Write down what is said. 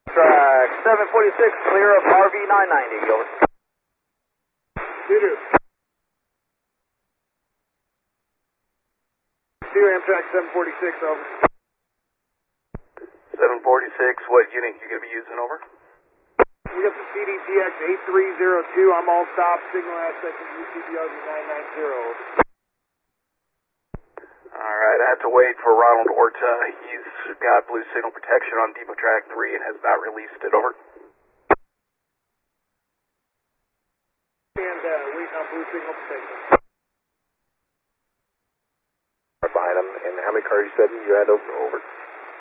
Track 746, clear of RV 990, over. Doo-doo. 2 Amtrak 746, over. 746, what unit you going to be using, over? We got the CDTX 8302. I'm all stop. Signal aspect of UCBRV 990, over. Alright, I have to wait for Ronald Orta. He's got blue signal protection on Depot Track 3 and has not released it, over. And waiting on blue signal protection. Behind him, and how many cars you said you had over?